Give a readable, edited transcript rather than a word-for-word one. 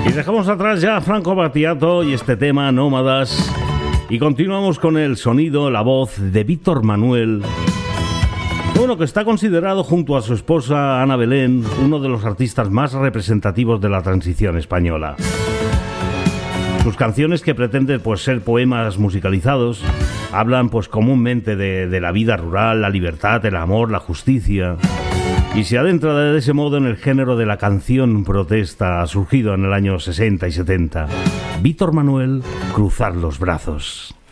Y dejamos atrás ya a Franco Battiato y este tema Nómadas y continuamos con el sonido, la voz de Víctor Manuel, uno que está considerado junto a su esposa Ana Belén uno de los artistas más representativos de la transición española. Sus canciones, que pretenden ser poemas musicalizados, hablan comúnmente de la vida rural, la libertad, el amor, la justicia, y se adentra de ese modo en el género de la canción protesta surgido en el año 60 y 70. Víctor Manuel, Cruzar los brazos.